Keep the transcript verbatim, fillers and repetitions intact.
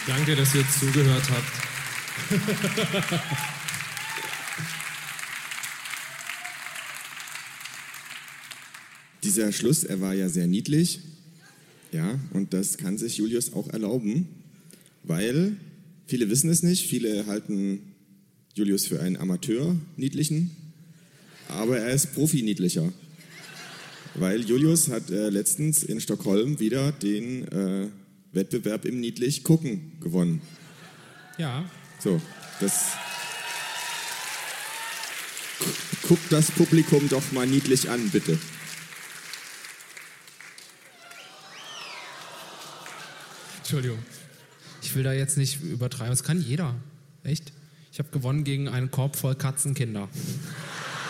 Danke, dass ihr zugehört habt. Dieser Schluss, er war ja sehr niedlich. Ja, und das kann sich Julius auch erlauben, weil viele wissen es nicht, viele halten Julius für einen Amateur-Niedlichen, aber er ist Profi-Niedlicher. Weil Julius hat äh, letztens in Stockholm wieder den äh, Wettbewerb im Niedlich gucken gewonnen. Ja. So, das... Guckt das Publikum doch mal niedlich an, bitte. Entschuldigung. Ich will da jetzt nicht übertreiben. Das kann jeder. Echt? Ich habe gewonnen gegen einen Korb voll Katzenkinder.